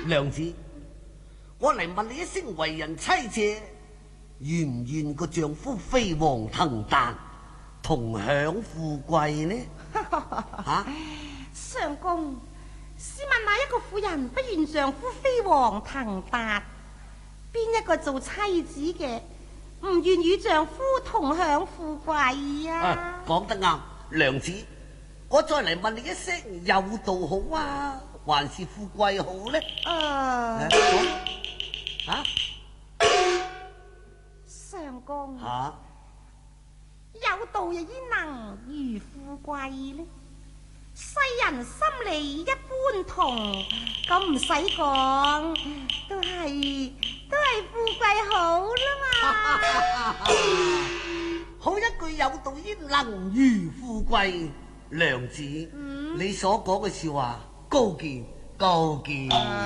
娘子，我嚟問你一聲，為人妻妾，願唔願個丈夫飛黃騰達，同享富貴呢？吓， 相公，試問哪一個婦人不願丈夫飛黃騰達？邊一個做妻子嘅唔願與丈夫同享富貴啊？ 講得啱，娘子，我再嚟問你一聲，有道好啊，還是富貴好呢？ 相公， 吓， 有道又焉能如富貴呢？世人心理一般同，咁唔使講，都係富貴好啦嘛。 好一句有道焉能如富貴，娘子，你所講嘅笑話高見高見。